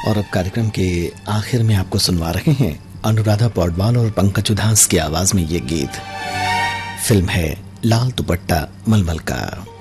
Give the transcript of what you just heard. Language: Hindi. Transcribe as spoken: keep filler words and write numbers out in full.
और अब कार्यक्रम के आखिर में आपको सुनवा रहे हैं अनुराधा पौडवाल और पंकज उधास की आवाज में ये गीत। फिल्म है लाल दुपट्टा मलमल का।